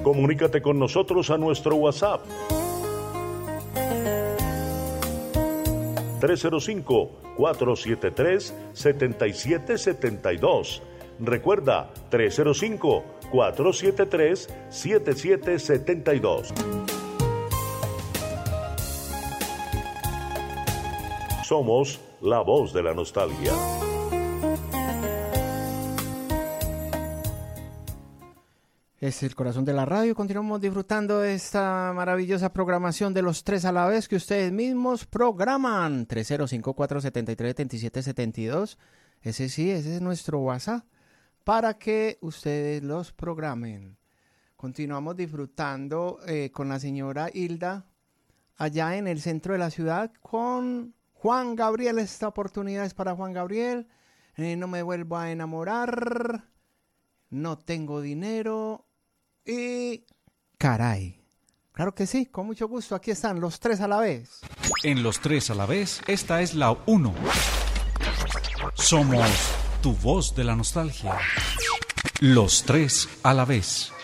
Comunícate con nosotros a nuestro WhatsApp 305-473-7772. Recuerda, 305-473-7772. Somos la voz de la nostalgia. Es el corazón de la radio. Continuamos disfrutando de esta maravillosa programación de los tres a la vez que ustedes mismos programan. 305-473-7772. Ese es nuestro WhatsApp para que ustedes los programen. Continuamos disfrutando con la señora Hilda allá en el centro de la ciudad con Juan Gabriel. Esta oportunidad es para Juan Gabriel. No me vuelvo a enamorar. No tengo dinero. Y caray. Claro que sí, con mucho gusto. Aquí están los tres a la vez. En los tres a la vez, esta es la 1. Somos tu voz de la nostalgia. Los tres a la vez.